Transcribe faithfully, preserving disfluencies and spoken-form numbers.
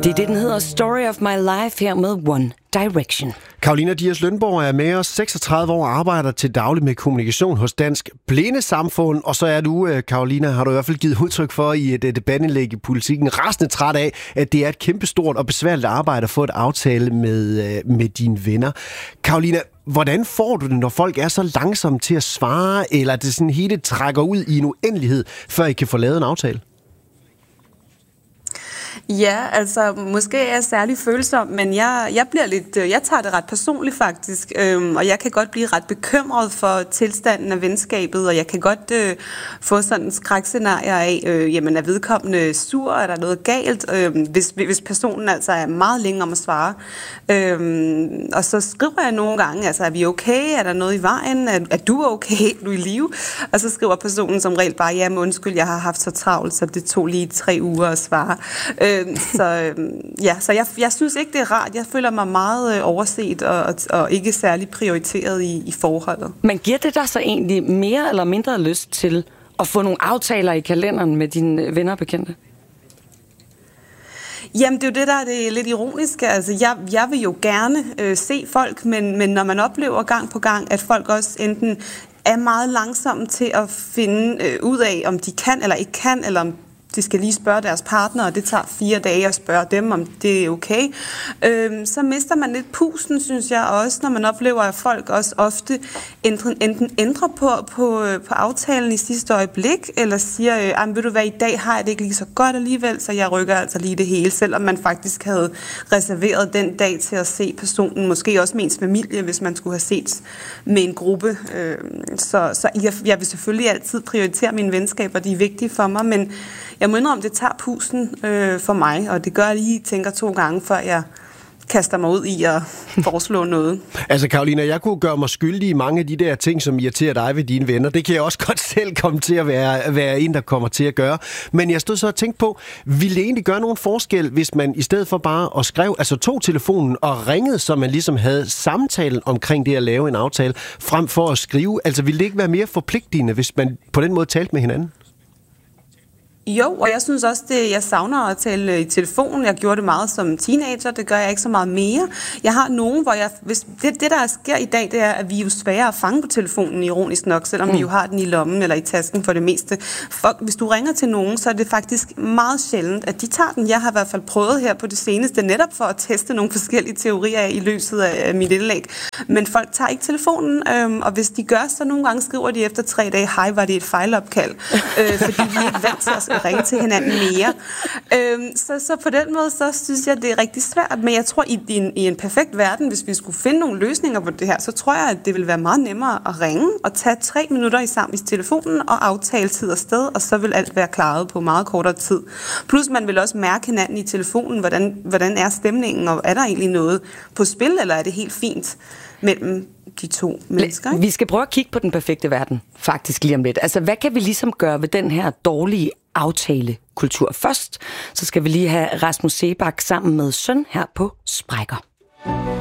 Det er det, den hedder Story of My Life her med One Direction. Karolina Dias Lønborg er med os, seksogtredive år, arbejder til daglig med kommunikation hos Dansk Blindesamfund. Og så er du, Karolina, har du i hvert fald givet udtryk for i et debatindlæg i Politikken, rasende træt af, at det er et kæmpestort og besværligt arbejde at få et aftale med, med dine venner. Karolina, hvordan får du det, når folk er så langsomme til at svare, eller det sådan hele trækker ud i en uendelighed, før I kan få lavet en aftale? Ja, altså måske er jeg særlig følsom, men jeg, jeg bliver lidt, jeg tager det ret personligt faktisk, øhm, og jeg kan godt blive ret bekymret for tilstanden af venskabet, og jeg kan godt øh, få sådan en skrækscenarier af, øh, jamen er vedkommende sur, er der noget galt, øh, hvis, hvis personen altså er meget længe om at svare. Øhm, og så skriver jeg nogle gange, altså er vi okay, er der noget i vejen, er, er du okay, er du i live? Og så skriver personen som regel bare, jamen undskyld, jeg har haft så travlt, så det tog lige tre uger at svare. Så, ja, så jeg, jeg synes ikke, det er rart. Jeg føler mig meget overset og, og, og ikke særlig prioriteret i, i forholdet. Men giver det dig så egentlig mere eller mindre lyst til at få nogle aftaler i kalenderen med dine venner og bekendte? Jamen, det er jo det, der er det lidt ironiske. Altså, jeg, jeg vil jo gerne øh, se folk, men, men når man oplever gang på gang, at folk også enten er meget langsomme til at finde øh, ud af, om de kan eller ikke kan, eller om de skal lige spørge deres partner, og det tager fire dage at spørge dem, om det er okay. Øhm, så mister man lidt pusten, synes jeg også, når man oplever, at folk også ofte enten, enten ændrer på, på, på aftalen i sidste øjeblik, eller siger, øh, ved du hvad, i dag har jeg det ikke lige så godt alligevel, så jeg rykker altså lige det hele, selvom man faktisk havde reserveret den dag til at se personen, måske også med ens familie, hvis man skulle have set med en gruppe. Øhm, så så jeg, jeg vil selvfølgelig altid prioritere mine venskaber, de er vigtige for mig, men jeg må indrømme, det tager pusten øh, for mig, og det gør, at jeg lige tænker to gange, før jeg kaster mig ud i at foreslå noget. Altså, Karolina, jeg kunne gøre mig skyldig i mange af de der ting, som irriterer dig ved dine venner. Det kan jeg også godt selv komme til at være, være en, der kommer til at gøre. Men jeg stod så og tænkte på, ville det egentlig gøre nogen forskel, hvis man i stedet for bare at skrive, altså tog telefonen og ringede, så man ligesom havde samtalen omkring det at lave en aftale, frem for at skrive? Altså, ville det ikke være mere forpligtende, hvis man på den måde talte med hinanden? Jo, og jeg synes også, det jeg savner at tale i telefonen. Jeg gjorde det meget som teenager, det gør jeg ikke så meget mere. Jeg har nogen, hvor jeg... Hvis det, det, der sker i dag, det er, at vi er jo svære at fange på telefonen, ironisk nok, selvom mm. vi jo har den i lommen eller i tasken for det meste. For, hvis du ringer til nogen, så er det faktisk meget sjældent, at de tager den. Jeg har i hvert fald prøvet her på det seneste, netop for at teste nogle forskellige teorier af i løbet af mit indlæg. Men folk tager ikke telefonen, øhm, og hvis de gør, så nogle gange skriver de efter tre dage, hej, var det et fejlopkald? øh, fordi vi er ikke vant til os ringe til hinanden mere. Øhm, så, så på den måde, så synes jeg, det er rigtig svært. Men jeg tror, i, i, en, i en perfekt verden, hvis vi skulle finde nogle løsninger på det her, så tror jeg, at det ville være meget nemmere at ringe og tage tre minutter i sammen i telefonen og aftale tid og sted, og så vil alt være klaret på meget kortere tid. Plus man vil også mærke hinanden i telefonen, hvordan, hvordan er stemningen, og er der egentlig noget på spil, eller er det helt fint mellem de to mennesker, ikke? Vi skal prøve at kigge på den perfekte verden, faktisk lige om lidt. Altså, hvad kan vi ligesom gøre ved den her dårlige aftalekultur? Først, så skal vi lige have Rasmus Seebach sammen med Søn her på Sprækker.